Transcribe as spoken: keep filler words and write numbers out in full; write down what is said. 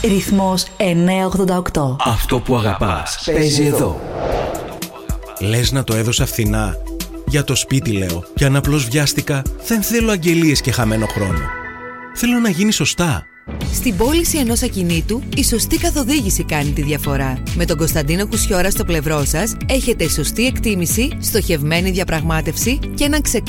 Ρυθμός εννιακόσια ογδόντα οκτώ. Αυτό που αγαπάς παίζει εδώ. Λες να το έδωσα φθηνά? Για το σπίτι λέω. Και αν απλώς βιάστηκα, δεν θέλω αγγελίες και χαμένο χρόνο. Θέλω να γίνει σωστά. Στην πώληση ενός ακινήτου, η σωστή καθοδήγηση κάνει τη διαφορά. Με τον Κωνσταντίνο Κουσιώρα στο πλευρό σας, έχετε σωστή εκτίμηση, στοχευμένη διαπραγμάτευση και έναν ξεκάθαρο